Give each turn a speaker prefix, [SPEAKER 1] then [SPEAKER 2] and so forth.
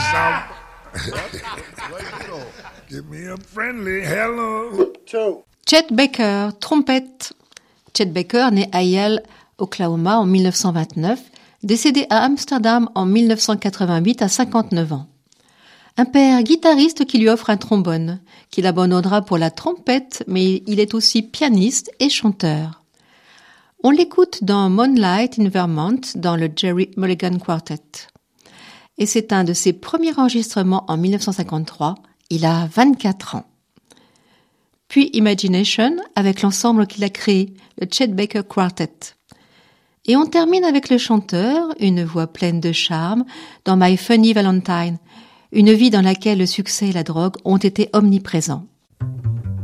[SPEAKER 1] Give me a friendly hello.
[SPEAKER 2] Chet Baker, trompette. Chet Baker, né à Yale, Oklahoma en 1929, décédé à Amsterdam en 1988 à 59 ans. Un père guitariste qui lui offre un trombone, qu'il abandonnera pour la trompette, mais il est aussi pianiste et chanteur. On l'écoute dans Moonlight in Vermont dans le Jerry Mulligan Quartet. Et c'est un de ses premiers enregistrements en 1953, il a 24 ans. Puis Imagination avec l'ensemble qu'il a créé, le Chet Baker Quartet. Et on termine avec le chanteur, une voix pleine de charme, dans My Funny Valentine, une vie dans laquelle le succès et la drogue ont été omniprésents.